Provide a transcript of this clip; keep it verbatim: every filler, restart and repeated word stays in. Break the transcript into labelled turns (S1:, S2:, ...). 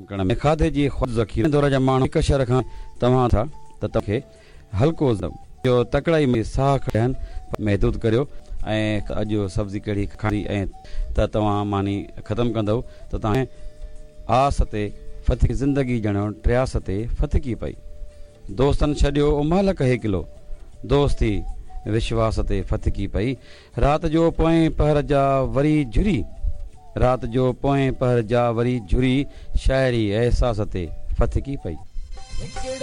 S1: करण में खाधे जी ख़ुदि ज़ख़ीरे दौर जा माण्हू हिकु शहर खां तव्हां था त तव्हांखे हल्को जो तकड़ाई में साह खणनि महदूद करियो ऐं अॼु सब्ज़ी कहिड़ी खाधी ऐं त तव्हां मानी ख़तमु कंदव त तव्हां आस ते फतकी ज़िंदगी ॼणो ट्रियास ते फतकी पई दोस्तनि छॾियो उमालक हे किलो दोस्ती विश्वास ते फतकी पई राति जो पोएं पहर जा वरी झुरी राति जो पोएं पहर जा वरी झुरी शाइरी एहसास ते फतकी पई।